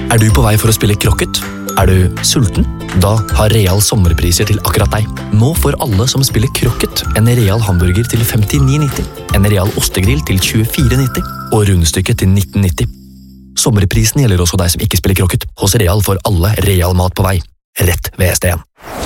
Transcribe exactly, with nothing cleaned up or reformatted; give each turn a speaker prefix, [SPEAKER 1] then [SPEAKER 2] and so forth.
[SPEAKER 1] Er du på vei for å spille krokket? Er du sulten? Da har Real sommerpriser til akkurat deg. Nå får alle som spiller krokket en Real hamburger til femtini nitti, en Real ostegrill til tjuefire nitti og rundstykket til nitten nitti. Sommerprisen gjelder også deg som ikke spiller krokket. Hos Real får alle Real mat på vei, rett ved S D en.